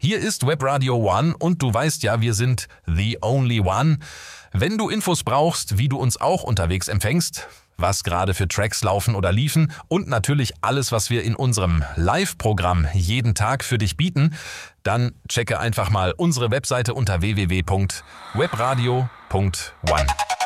Hier ist Webradio One und du weißt ja, wir sind the only one. Wenn du Infos brauchst, wie du uns auch unterwegs empfängst, was gerade für Tracks laufen oder liefen und natürlich alles, was wir in unserem Live-Programm jeden Tag für dich bieten, dann checke einfach mal unsere Webseite unter www.webradio.one.